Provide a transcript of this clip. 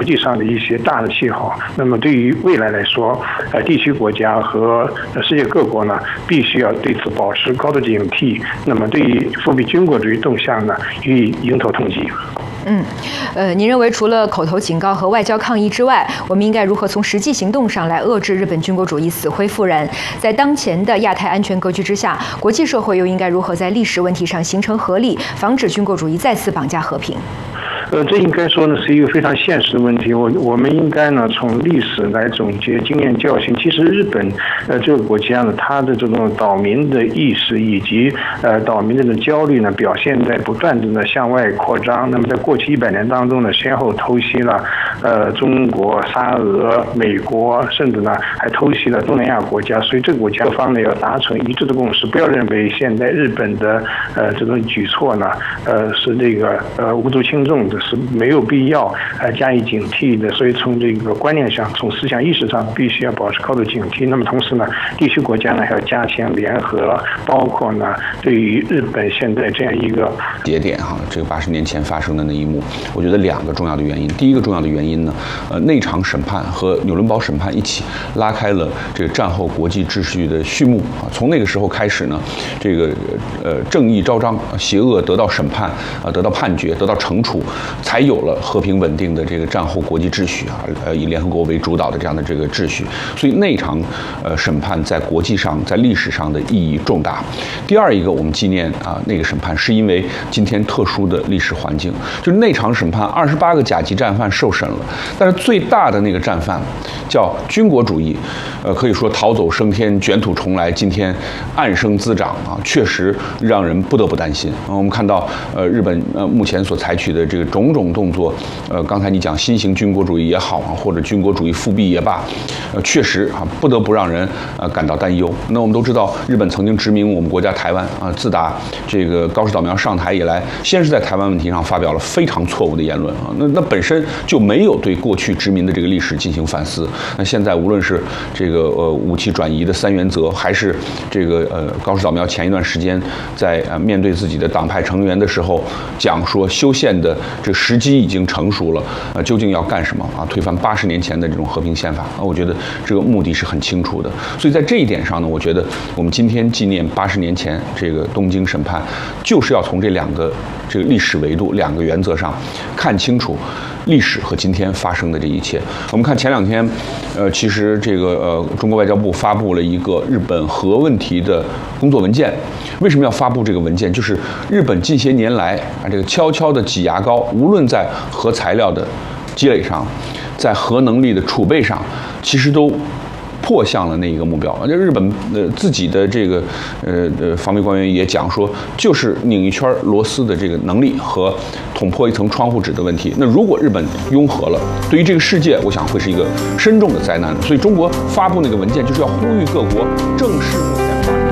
际上的一些大的气候。那么对于未来来说，地区国家和世界各国呢，必须要对此保持高度警惕。那么对于复辟军国主义动向呢，予以迎头痛击。 您认为除了口头警告和外交抗议之外，我们应该如何从实际行动上来遏制日本军国主义死灰复燃？在当前的亚太安全格局之下，国际社会又应该如何在历史问题上形成合力，防止军国主义再次绑架和平？ 这应该说呢是一个非常现实的问题。我们应该呢从历史来总结经验教训。其实日本这个国家呢，它的这种岛民的意识以及岛民的这种焦虑呢，表现在不断的呢向外扩张。那么在过去100年当中呢，先后偷袭了中国、沙俄、美国，甚至呢还偷袭了东南亚国家。所以这个国家方呢要达成一致的共识，不要认为现在日本的这种举措呢是这个无足轻重的，是没有必要加以警惕的。所以从这个观念上，从思想意识上，必须要保持高度警惕。那么同时呢，地区国家呢还要加强联合，包括呢对于日本现在这样一个节点这个80年前发生的那一幕，我觉得2个重要的原因。第一个重要的原因呢，那场审判和纽伦堡审判一起拉开了这个战后国际秩序的序幕从那个时候开始呢，这个正义昭彰，邪恶得到审判得到判决，得到惩处，才有了和平稳定的这个战后国际秩序以联合国为主导的这样的这个秩序。所以那场审判在国际上，在历史上的意义重大。第二一个，我们纪念那个审判，是因为今天特殊的历史环境，就是那场审判28个甲级战犯受审了，但是最大的那个战犯叫军国主义，可以说逃走升天，卷土重来，今天暗生滋长确实让人不得不担心。我们看到日本目前所采取的这个种种动作，刚才你讲新型军国主义也好或者军国主义复辟也罢，确实不得不让人感到担忧。那我们都知道，日本曾经殖民我们国家台湾自打这个高市早苗上台以来，先是在台湾问题上发表了非常错误的言论那本身就没有对过去殖民的这个历史进行反思。那现在无论是这个武器转移的3原则，还是这个高市早苗前一段时间在面对自己的党派成员的时候讲说修宪的这个时机已经成熟了，究竟要干什么推翻80年前的这种和平宪法我觉得这个目的是很清楚的。所以在这一点上呢，我觉得我们今天纪念80年前这个东京审判，就是要从这2个这个历史维度、2个原则上看清楚历史和今天发生的这一切。我们看前2天，其实这个中国外交部发布了一个日本核问题的工作文件。为什么要发布这个文件？就是日本近些年来这个悄悄的挤牙膏，无论在核材料的积累上，在核能力的储备上，其实都迫向了那一个目标。日本自己的这个防卫官员也讲说，就是拧一圈螺丝的这个能力和捅破一层窗户纸的问题。那如果日本拥核了，对于这个世界，我想会是一个深重的灾难。所以中国发布那个文件，就是要呼吁各国正视目前发生